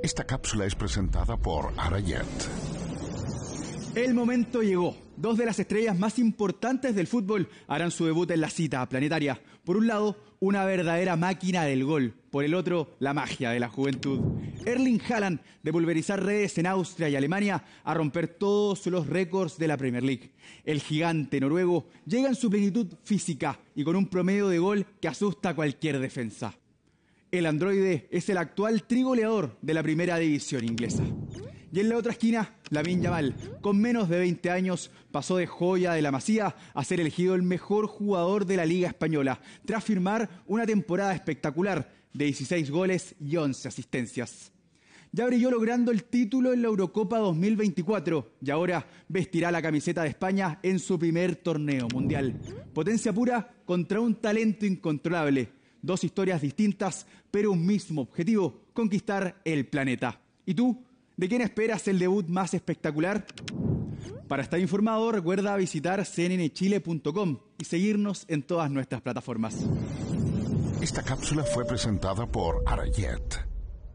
Esta cápsula es presentada por Arayet. El momento llegó. Dos de las estrellas más importantes del fútbol harán su debut en la cita planetaria. Por un lado, una verdadera máquina del gol. Por el otro, la magia de la juventud. Erling Haaland, de pulverizar redes en Austria y Alemania, a romper todos los récords de la Premier League. El gigante noruego llega en su plenitud física y con un promedio de gol que asusta a cualquier defensa. El androide es el actual trigoleador de la primera división inglesa. Y en la otra esquina, Lamine Yamal, con menos de 20 años, pasó de joya de la Masía a ser elegido el mejor jugador de la Liga Española, tras firmar una temporada espectacular de 16 goles y 11 asistencias. Ya brilló logrando el título en la Eurocopa 2024 y ahora vestirá la camiseta de España en su primer torneo mundial. Potencia pura contra un talento incontrolable. Dos historias distintas, pero un mismo objetivo: conquistar el planeta. ¿Y tú? ¿De quién esperas el debut más espectacular? Para estar informado, recuerda visitar cnnchile.com y seguirnos en todas nuestras plataformas. Esta cápsula fue presentada por Arayet.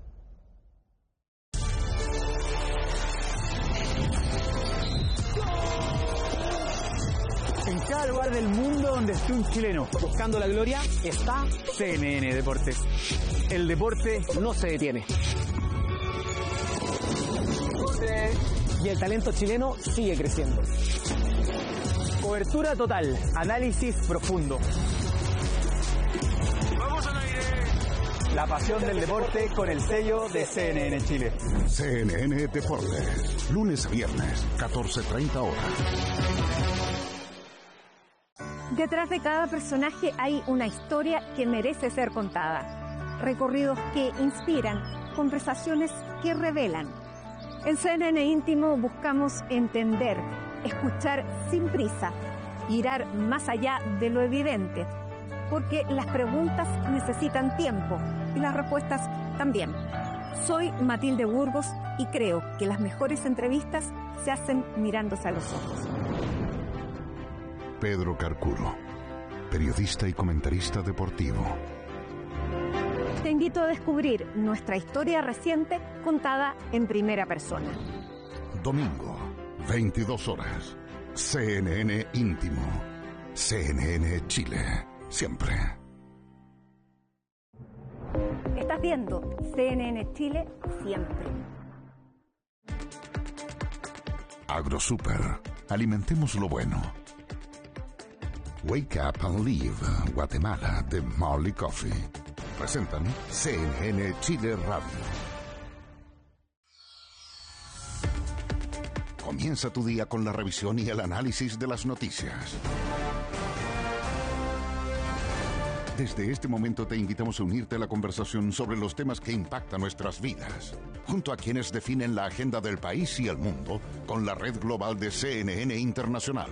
En cada lugar del mundo donde esté un chileno buscando la gloria, está CNN Deportes. El deporte no se detiene. Y el talento chileno sigue creciendo. Cobertura total, análisis profundo. ¡Vamos al aire! La pasión del deporte con el sello de CNN Chile. CNN Deportes, lunes a viernes, 14:30 horas. Detrás de cada personaje hay una historia que merece ser contada. Recorridos que inspiran, conversaciones que revelan. En CNN Íntimo buscamos entender, escuchar sin prisa, mirar más allá de lo evidente, porque las preguntas necesitan tiempo y las respuestas también. Soy Matilde Burgos y creo que las mejores entrevistas se hacen mirándose a los ojos. Pedro Carcuro, periodista y comentarista deportivo. Te invito a descubrir nuestra historia reciente contada en primera persona. Domingo, 22 horas. CNN Íntimo. CNN Chile. Siempre. Estás viendo CNN Chile siempre. AgroSuper. Alimentemos lo bueno. Wake Up and Live, Guatemala, de Marley Coffee. Presentan CNN Chile Radio. Comienza tu día con la revisión y el análisis de las noticias. Desde este momento te invitamos a unirte a la conversación sobre los temas que impactan nuestras vidas, junto a quienes definen la agenda del país y el mundo con la red global de CNN Internacional.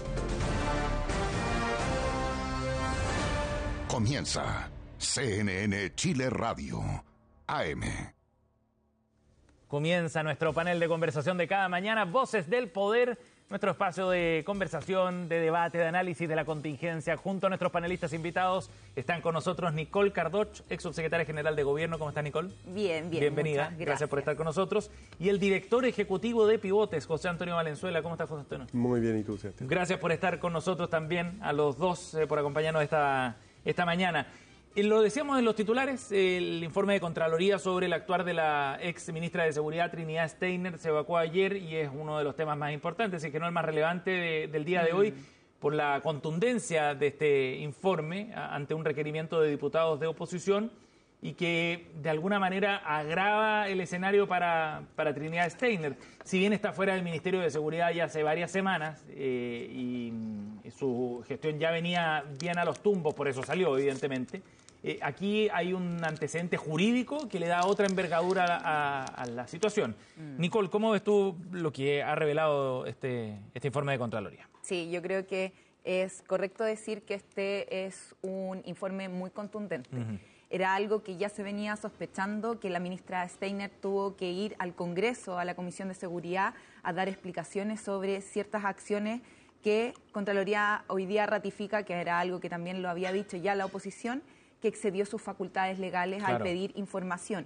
Comienza CNN Chile Radio, AM. Comienza nuestro panel de conversación de cada mañana, Voces del Poder, nuestro espacio de conversación, de debate, de análisis de la contingencia. Junto a nuestros panelistas invitados están con nosotros Nicole Cardoch, ex subsecretaria general de Gobierno. ¿Cómo está, Nicole? Bien. Bienvenida, gracias por estar con nosotros. Y el director ejecutivo de Pivotes, José Antonio Valenzuela. ¿Cómo estás, José Antonio? Muy bien, ¿y tú, Sebastián? Gracias por estar con nosotros también, a los dos, por acompañarnos esta mañana. Lo decíamos en los titulares, el informe de Contraloría sobre el actuar de la ex ministra de Seguridad, Trinidad Steiner, se evacuó ayer y es uno de los temas más importantes, si que no el más relevante del día de hoy, por la contundencia de este informe ante un requerimiento de diputados de oposición y que de alguna manera agrava el escenario para Trinidad Steiner. Si bien está fuera del Ministerio de Seguridad ya hace varias semanas y su gestión ya venía bien a los tumbos, por eso salió, evidentemente, aquí hay un antecedente jurídico que le da otra envergadura a la situación. Nicole, ¿cómo ves tú lo que ha revelado este informe de Contraloría? Sí, yo creo que es correcto decir que este es un informe muy contundente. Era algo que ya se venía sospechando, que la ministra Steiner tuvo que ir al Congreso, a la Comisión de Seguridad, a dar explicaciones sobre ciertas acciones que Contraloría hoy día ratifica, que era algo que también lo había dicho ya la oposición, que excedió sus facultades legales al pedir información.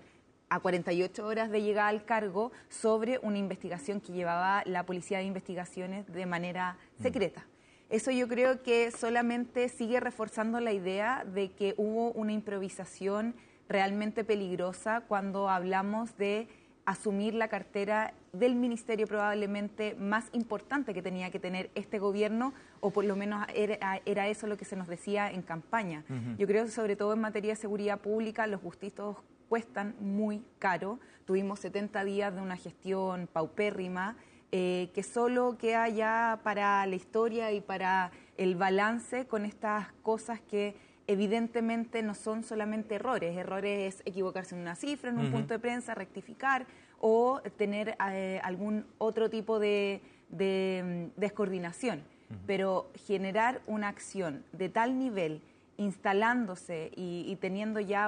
a 48 horas de llegar al cargo sobre una investigación que llevaba la Policía de Investigaciones de manera secreta. Eso yo creo que solamente sigue reforzando la idea de que hubo una improvisación realmente peligrosa cuando hablamos de asumir la cartera del ministerio probablemente más importante que tenía que tener este gobierno, o por lo menos era eso lo que se nos decía en campaña. Yo creo que sobre todo en materia de seguridad pública los gustitos cuestan muy caro. Tuvimos 70 días de una gestión paupérrima que solo queda ya para la historia y para el balance con estas cosas que evidentemente no son solamente errores. Errores es equivocarse en una cifra, en un punto de prensa, rectificar o tener algún otro tipo de descoordinación. Pero generar una acción de tal nivel, instalándose y teniendo ya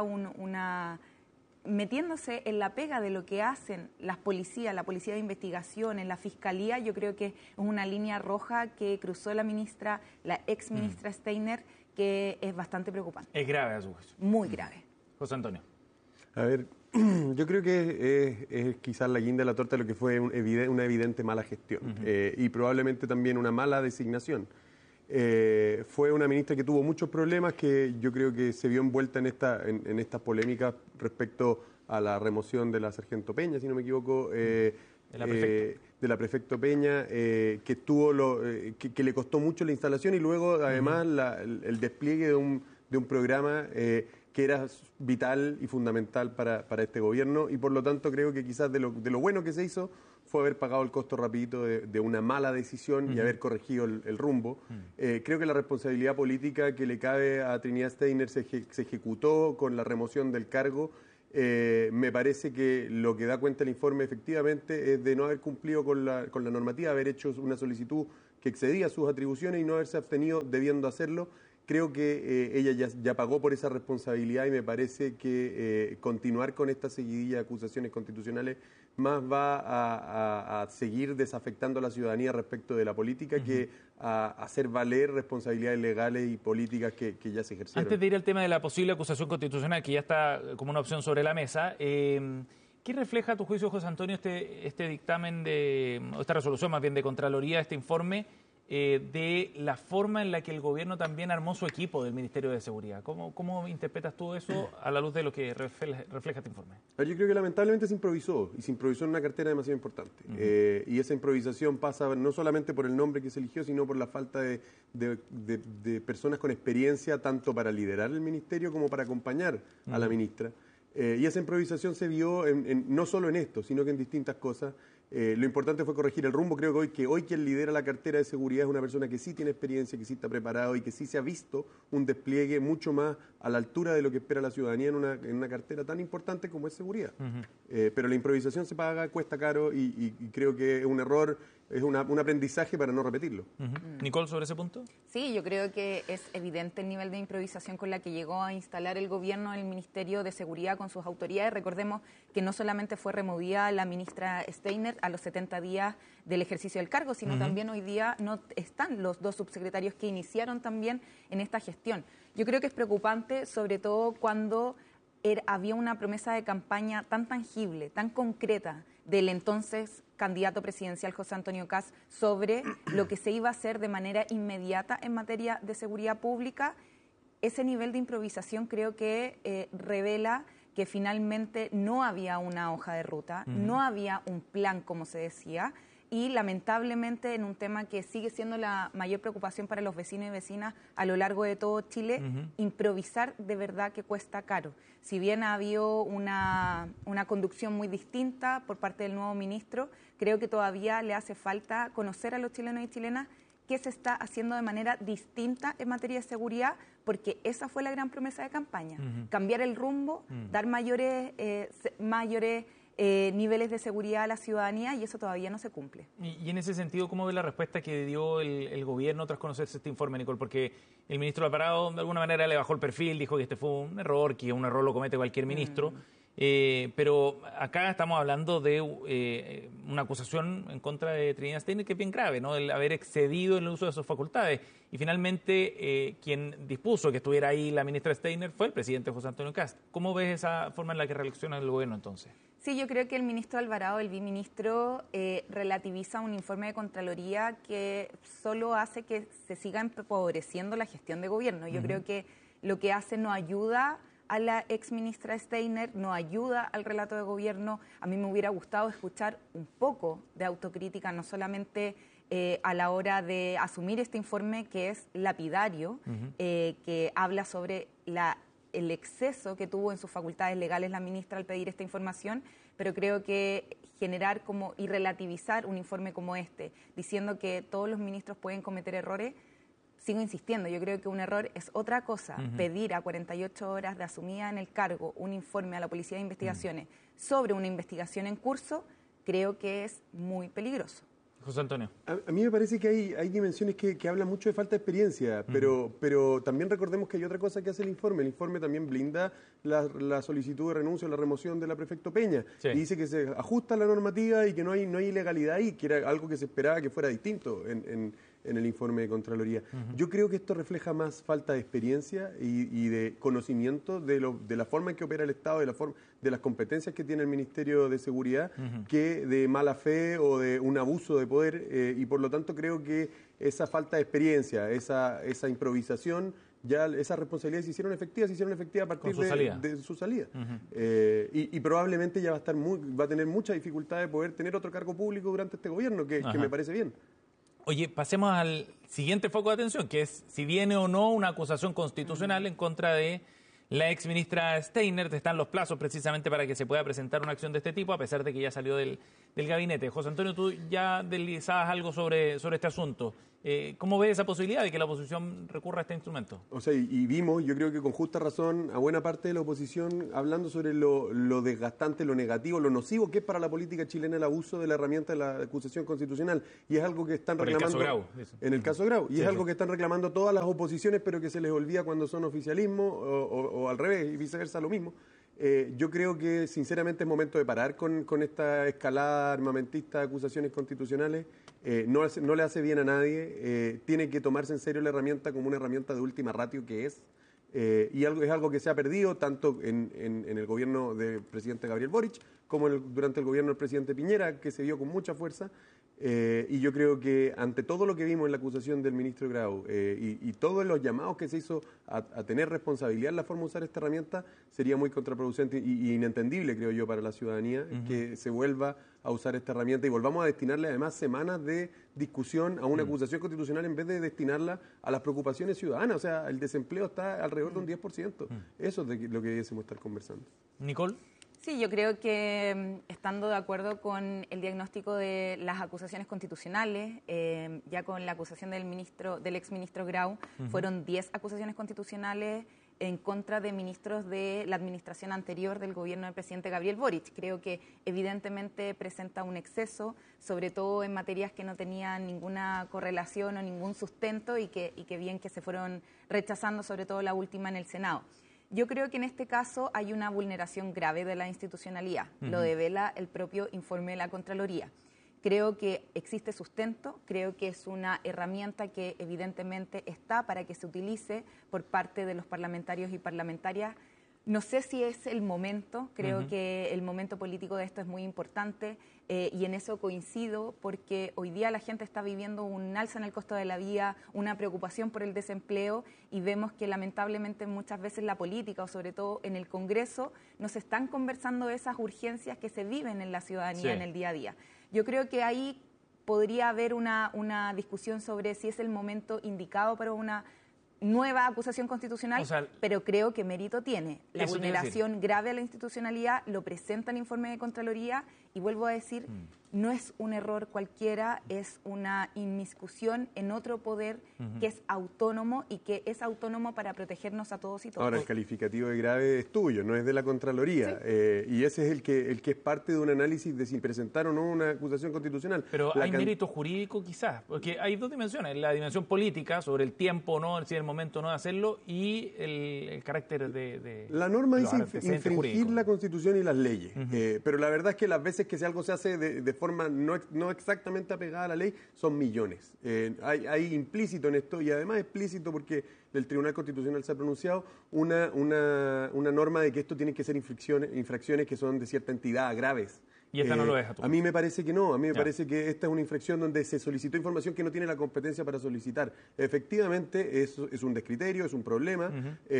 metiéndose en la pega de lo que hacen las policías, la Policía de Investigación, en la Fiscalía, yo creo que es una línea roja que cruzó la ex ministra Steiner, que es bastante preocupante. Es grave a su juicio. Muy grave. José Antonio. A ver, yo creo que es quizás la guinda de la torta de lo que fue una evidente mala gestión y probablemente también una mala designación. Fue una ministra que tuvo muchos problemas, que yo creo que se vio envuelta en estas polémicas respecto a la remoción de la sargento Peña, si no me equivoco, de la prefecto Peña, que le costó mucho la instalación y luego además el despliegue de un programa que era vital y fundamental para este gobierno, y por lo tanto creo que quizás de lo bueno que se hizo fue haber pagado el costo rapidito de una mala decisión y haber corregido el rumbo. Creo que la responsabilidad política que le cabe a Trinidad Steiner se ejecutó con la remoción del cargo. Me parece que lo que da cuenta el informe efectivamente es de no haber cumplido con la normativa, haber hecho una solicitud que excedía sus atribuciones y no haberse abstenido debiendo hacerlo. Creo que ella ya pagó por esa responsabilidad y me parece que continuar con esta seguidilla de acusaciones constitucionales más va a seguir desafectando a la ciudadanía respecto de la política que a hacer valer responsabilidades legales y políticas que ya se ejercieron. Antes de ir al tema de la posible acusación constitucional, que ya está como una opción sobre la mesa, ¿qué refleja a tu juicio, José Antonio, este dictamen o esta resolución más bien de Contraloría, este informe, de la forma en la que el gobierno también armó su equipo del Ministerio de Seguridad? ¿Cómo interpretas tú eso a la luz de lo que refleja este informe? Yo creo que lamentablemente se improvisó en una cartera demasiado importante. Y esa improvisación pasa no solamente por el nombre que se eligió, sino por la falta de personas con experiencia tanto para liderar el ministerio como para acompañar a la ministra. Y esa improvisación se vio no solo en esto, sino que en distintas cosas. Lo importante fue corregir el rumbo. Creo que hoy quien lidera la cartera de seguridad es una persona que sí tiene experiencia, que sí está preparado y que sí se ha visto un despliegue mucho más a la altura de lo que espera la ciudadanía en una cartera tan importante como es seguridad. Pero la improvisación se paga, cuesta caro y creo que es un error, es un aprendizaje para no repetirlo. Nicole, ¿sobre ese punto? Sí, yo creo que es evidente el nivel de improvisación con la que llegó a instalar el gobierno en el Ministerio de Seguridad con sus autoridades. Recordemos que no solamente fue removida la ministra Steiner a los 70 días del ejercicio del cargo, sino también hoy día no están los dos subsecretarios que iniciaron también en esta gestión. Yo creo que es preocupante, sobre todo cuando había una promesa de campaña tan tangible, tan concreta del entonces candidato presidencial José Antonio Kast sobre lo que se iba a hacer de manera inmediata en materia de seguridad pública. Ese nivel de improvisación creo que revela que finalmente no había una hoja de ruta, no había un plan, como se decía, y lamentablemente en un tema que sigue siendo la mayor preocupación para los vecinos y vecinas a lo largo de todo Chile, improvisar de verdad que cuesta caro. Si bien ha habido una conducción muy distinta por parte del nuevo ministro, creo que todavía le hace falta conocer a los chilenos y chilenas qué se está haciendo de manera distinta en materia de seguridad, porque esa fue la gran promesa de campaña, cambiar el rumbo, dar mayores niveles de seguridad a la ciudadanía, y eso todavía no se cumple. Y en ese sentido, ¿cómo ve la respuesta que dio el gobierno tras conocerse este informe, Nicole? Porque el ministro Alvarado de alguna manera le bajó el perfil, dijo que este fue un error, que un error lo comete cualquier ministro. Pero acá estamos hablando de una acusación en contra de Trinidad Steiner que es bien grave, ¿no? El haber excedido en el uso de sus facultades. Y finalmente, quien dispuso que estuviera ahí la ministra Steiner fue el presidente José Antonio Kast. ¿Cómo ves esa forma en la que reacciona el gobierno entonces? Sí, yo creo que el ministro Alvarado, el viceministro, relativiza un informe de Contraloría que solo hace que se siga empobreciendo la gestión de gobierno. Yo creo que lo que hace no ayuda a la exministra Steiner, no ayuda al relato de gobierno. A mí me hubiera gustado escuchar un poco de autocrítica, no solamente a la hora de asumir este informe que es lapidario, que habla sobre el exceso que tuvo en sus facultades legales la ministra al pedir esta información, pero creo que generar como y relativizar un informe como este, diciendo que todos los ministros pueden cometer errores, sigo insistiendo, yo creo que un error es otra cosa. Pedir a 48 horas de asumida en el cargo un informe a la Policía de Investigaciones sobre una investigación en curso, creo que es muy peligroso. José Antonio. A mí me parece que hay dimensiones que hablan mucho de falta de experiencia, pero también recordemos que hay otra cosa que hace el informe. El informe también blinda la solicitud de renuncia o la remoción de la prefecto Peña. Sí. Y dice que se ajusta a la normativa y que no hay ilegalidad ahí, que era algo que se esperaba que fuera distinto en el informe de Contraloría. Yo creo que esto refleja más falta de experiencia y de conocimiento de la forma en que opera el Estado, de las competencias que tiene el Ministerio de Seguridad, que de mala fe o de un abuso de poder, y por lo tanto creo que esa falta de experiencia, esa improvisación, ya esas responsabilidades se hicieron efectivas a partir de su salida. Y probablemente ya va a tener mucha dificultad de poder tener otro cargo público durante este gobierno, que me parece bien. Oye, pasemos al siguiente foco de atención, que es si viene o no una acusación constitucional en contra de la exministra Steiner. Están los plazos precisamente para que se pueda presentar una acción de este tipo, a pesar de que ya salió del gabinete. José Antonio, tú ya deslizabas algo sobre este asunto. ¿Cómo ves esa posibilidad de que la oposición recurra a este instrumento? O sea, y vimos, yo creo que con justa razón, a buena parte de la oposición hablando sobre lo desgastante, lo negativo, lo nocivo que es para la política chilena el abuso de la herramienta de la acusación constitucional. Y es algo que están reclamando... En el caso Grau. Y es algo que están reclamando todas las oposiciones, pero que se les olvida cuando son oficialismo o al revés, y viceversa lo mismo. Yo creo que sinceramente es momento de parar con esta escalada armamentista de acusaciones constitucionales. No le hace bien a nadie. Tiene que tomarse en serio la herramienta como una herramienta de última ratio que es. Y es algo que se ha perdido tanto en el gobierno del presidente Gabriel Boric como durante el gobierno del presidente Piñera, que se dio con mucha fuerza. Y yo creo que ante todo lo que vimos en la acusación del ministro Grau y todos los llamados que se hizo a tener responsabilidad en la forma de usar esta herramienta, sería muy contraproducente y inentendible, creo yo, para la ciudadanía que se vuelva a usar esta herramienta y volvamos a destinarle además semanas de discusión a una acusación constitucional en vez de destinarla a las preocupaciones ciudadanas. O sea, el desempleo está alrededor de un 10%. Eso es de lo que debiésemos estar conversando. Nicole. Sí, yo creo que estando de acuerdo con el diagnóstico de las acusaciones constitucionales, ya con la acusación del exministro Grau, fueron 10 acusaciones constitucionales en contra de ministros de la administración anterior del gobierno del presidente Gabriel Boric. Creo que evidentemente presenta un exceso, sobre todo en materias que no tenían ninguna correlación o ningún sustento y que bien que se fueron rechazando, sobre todo la última en el Senado. Yo creo que en este caso hay una vulneración grave de la institucionalidad, lo devela el propio informe de la Contraloría. Creo que existe sustento, creo que es una herramienta que evidentemente está para que se utilice por parte de los parlamentarios y parlamentarias. No sé si es el momento, creo que el momento político de esto es muy importante y en eso coincido porque hoy día la gente está viviendo un alza en el costo de la vida, una preocupación por el desempleo y vemos que lamentablemente muchas veces la política o sobre todo en el Congreso no se están conversando esas urgencias que se viven en la ciudadanía en el día a día. Yo creo que ahí podría haber una discusión sobre si es el momento indicado para una nueva acusación constitucional, pero creo que mérito tiene. La vulneración grave a la institucionalidad lo presenta el informe de Contraloría y vuelvo a decir, no es un error cualquiera, es una inmiscusión en otro poder que es autónomo y que es autónomo para protegernos a todos y todas. Ahora, el calificativo de grave es tuyo, no es de la Contraloría. Sí. Y ese es el que es parte de un análisis de si presentar o no una acusación constitucional. Pero hay mérito jurídico quizás, porque hay dos dimensiones, la dimensión política sobre el tiempo o no, si es el momento o no de hacerlo, y el carácter de la norma dice infringir la Constitución y las leyes, pero la verdad es que las veces que algo se hace de forma no exactamente apegada a la ley son millones. Hay implícito en esto, y además explícito porque el Tribunal Constitucional se ha pronunciado una norma de que esto tiene que ser infracciones que son de cierta entidad graves. Y esta no lo es. A mí me parece que no, a mí me parece que esta es una infracción donde se solicitó información que no tiene la competencia para solicitar. Efectivamente, eso es un descriterio, es un problema.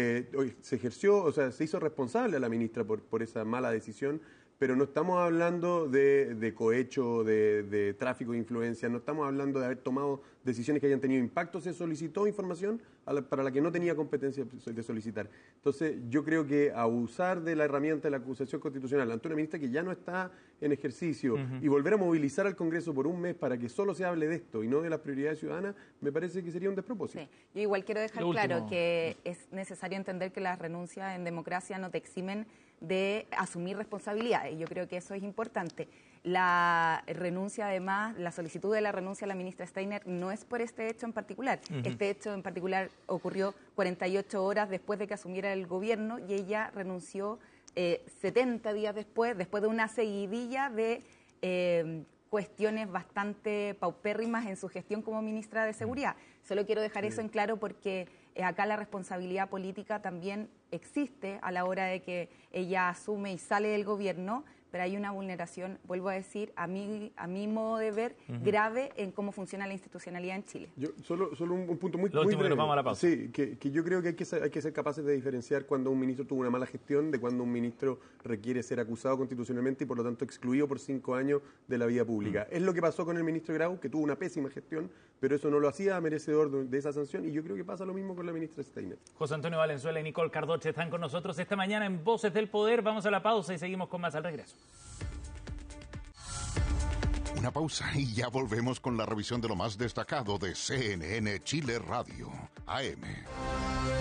Se ejerció, o sea, se hizo responsable a la ministra por esa mala decisión, pero no estamos hablando de cohecho, de tráfico de influencia, no estamos hablando de haber tomado decisiones que hayan tenido impacto. Se solicitó información para la que no tenía competencia de solicitar. Entonces, yo creo que abusar de la herramienta de la acusación constitucional ante una ministra que ya no está en ejercicio y volver a movilizar al Congreso por un mes para que solo se hable de esto y no de las prioridades ciudadanas, me parece que sería un despropósito. Sí. Yo igual quiero dejar claro que es necesario entender que las renuncias en democracia no te eximen de asumir responsabilidades. Yo creo que eso es importante. La renuncia, además, la solicitud de la renuncia a la ministra Steiner no es por este hecho en particular. Este hecho en particular ocurrió 48 horas después de que asumiera el gobierno y ella renunció 70 días después de una seguidilla de cuestiones bastante paupérrimas en su gestión como ministra de Seguridad. Solo quiero dejar eso en claro porque acá la responsabilidad política también existe a la hora de que ella asume y sale del gobierno, pero hay una vulneración, vuelvo a decir, a mi modo de ver, grave en cómo funciona la institucionalidad en Chile. Yo solo un punto muy breve. Que nos vamos a la pausa. Sí, que yo creo que hay que ser capaces de diferenciar cuando un ministro tuvo una mala gestión de cuando un ministro requiere ser acusado constitucionalmente y por lo tanto excluido por 5 años de la vida pública. Es lo que pasó con el ministro Grau, que tuvo una pésima gestión, pero eso no lo hacía merecedor de esa sanción, y yo creo que pasa lo mismo con la ministra Steiner. José Antonio Valenzuela y Nicole Cardoche están con nosotros esta mañana en Voces del Poder. Vamos a la pausa y seguimos con más al regreso. Una pausa y ya volvemos con la revisión de lo más destacado de CNN Chile Radio, AM.